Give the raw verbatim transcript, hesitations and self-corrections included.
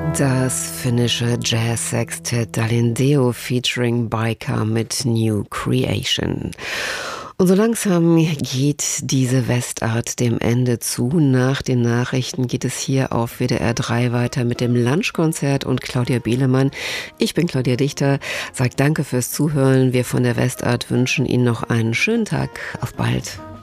Das finnische Jazz-Sextett Dalindeo featuring Biker mit New Creation. Und so langsam geht diese Westart dem Ende zu. Nach den Nachrichten geht es hier auf W D R drei weiter mit dem Lunchkonzert und Claudia Bielemann. Ich bin Claudia Dichter, sage danke fürs Zuhören. Wir von der Westart wünschen Ihnen noch einen schönen Tag. Auf bald.